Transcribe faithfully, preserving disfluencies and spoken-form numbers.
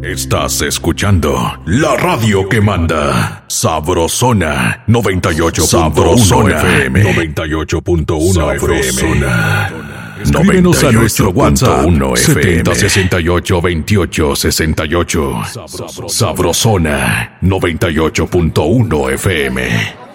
Estás escuchando la radio que manda. Sabrosona noventa y ocho punto uno F M. noventa y ocho punto uno F M. Escríbenos a nuestro WhatsApp setenta sesenta y ocho veintiocho sesenta y ocho. Sabrosona noventa y ocho punto uno F M.